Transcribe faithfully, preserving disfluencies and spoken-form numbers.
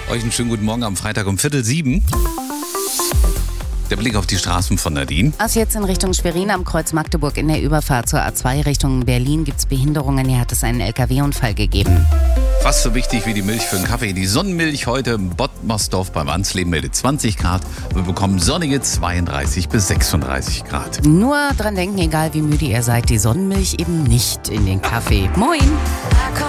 Euch einen schönen guten Morgen am Freitag um Viertel sieben. Der Blick auf die Straßen von Nadine. Also jetzt in Richtung Schwerin am Kreuz Magdeburg in der Überfahrt zur A zwei Richtung Berlin gibt es Behinderungen. Hier hat es einen L K W-Unfall gegeben. Fast so wichtig wie die Milch für den Kaffee. Die Sonnenmilch heute im Bottmersdorf beim Ansleben meldet zwanzig Grad. Wir bekommen sonnige zweiunddreißig bis sechsunddreißig Grad. Nur dran denken, egal wie müde ihr seid, die Sonnenmilch eben nicht in den Kaffee. Moin!